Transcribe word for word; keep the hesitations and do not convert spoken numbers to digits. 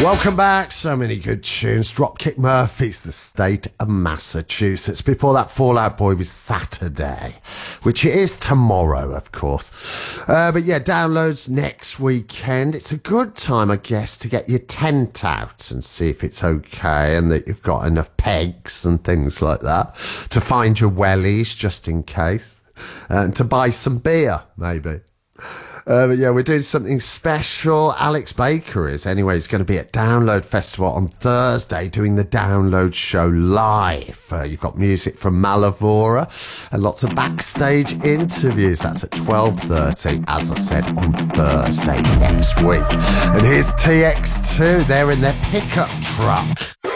Welcome back. So many good tunes. Dropkick Murphys, The State of Massachusetts. Before that, Fall Out Boy was Saturday, which it is tomorrow, of course. Uh, but yeah, downloads next weekend. It's a good time, I guess, to get your tent out and see if it's okay and that you've got enough pegs and things like that to find your wellies just in case, and to buy some beer, maybe. Uh, but yeah, we're doing something special. Alex Baker is, anyway. He's going to be at Download Festival on Thursday doing the Download Show live. Uh, you've got music from Malavora and lots of backstage interviews. That's at twelve thirty, as I said, on Thursday next week. And here's T X two. They're in their pickup truck.